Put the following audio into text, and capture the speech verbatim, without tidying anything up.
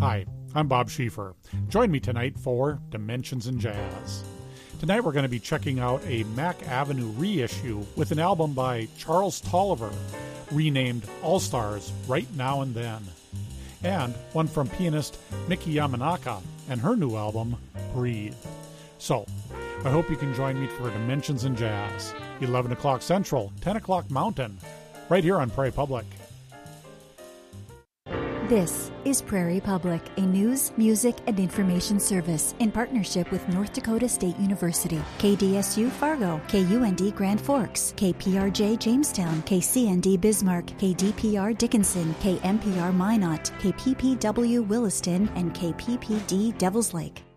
Hi, I'm Bob Schieffer. Join me tonight for Dimensions in Jazz. Tonight we're going to be checking out a Mack Avenue reissue with an album by Charles Tolliver, renamed All Stars Right Now and Then, and one from pianist Miki Yamanaka and her new album, Breathe. So, I hope you can join me for Dimensions in Jazz, eleven o'clock Central, ten o'clock Mountain, right here on Prairie Public. This is Prairie Public, a news, music, and information service in partnership with North Dakota State University, K D S U Fargo, K U N D Grand Forks, K P R J Jamestown, K C N D Bismarck, K D P R Dickinson, K M P R Minot, K P P W Williston, and K P P D Devils Lake.